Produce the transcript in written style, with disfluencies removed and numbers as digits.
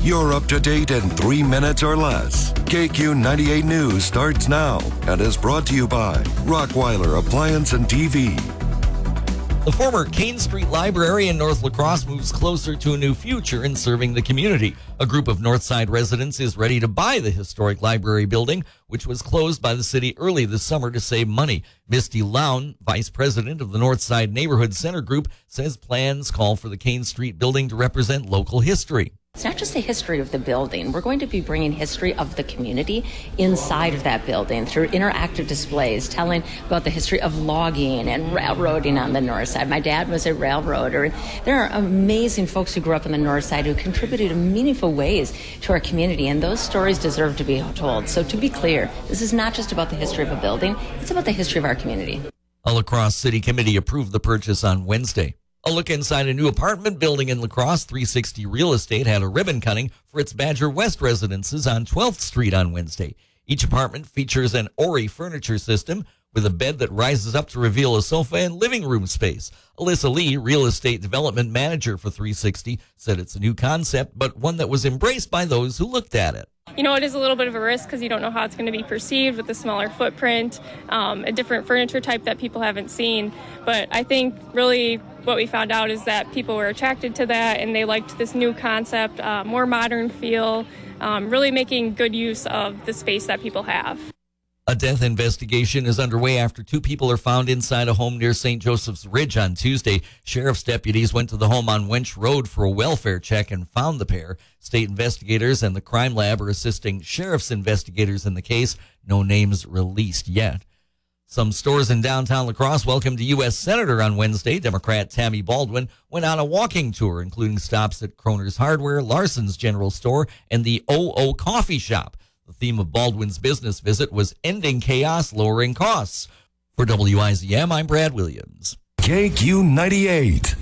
You're up to date in 3 minutes or less. KQ 98 News starts now and is brought to you by Rockweiler Appliance and TV. The former Kane Street Library in North La Crosse moves closer to a new future in serving the community. A group of Northside residents is ready to buy the historic library building, which was closed by the city early this summer to save money. Misty Lown, vice president of the Northside Neighborhood Center Group, says plans call for the Kane Street building to represent local history. It's not just the history of the building. We're going to be bringing history of the community inside of that building through interactive displays, telling about the history of logging and railroading on the north side. My dad was a railroader. There are amazing folks who grew up on the north side who contributed in meaningful ways to our community, and those stories deserve to be told. So to be clear, this is not just about the history of a building, it's about the history of our community. A La Crosse City Committee approved the purchase on Wednesday. A look inside a new apartment building in La Crosse. 360 Real Estate had a ribbon cutting for its Badger West residences on 12th Street on Wednesday. Each apartment features an Ori furniture system with a bed that rises up to reveal a sofa and living room space. Alyssa Lee, real estate development manager for 360, said it's a new concept, but one that was embraced by those who looked at it. You know, it is a little bit of a risk because you don't know how it's going to be perceived with a smaller footprint, a different furniture type that people haven't seen. But I think really what we found out is that people were attracted to that and they liked this new concept, more modern feel, really making good use of the space that people have. A death investigation is underway after 2 people are found inside a home near St. Joseph's Ridge on Tuesday. Sheriff's deputies went to the home on Wench Road for a welfare check and found the pair. State investigators and the crime lab are assisting sheriff's investigators in the case. No names released yet. Some stores in downtown La Crosse welcomed a U.S. Senator on Wednesday. Democrat Tammy Baldwin went on a walking tour, including stops at Kroner's Hardware, Larson's General Store, and the OO Coffee Shop. The theme of Baldwin's business visit was ending chaos, lowering costs. For WIZM, I'm Brad Williams. KQ 98.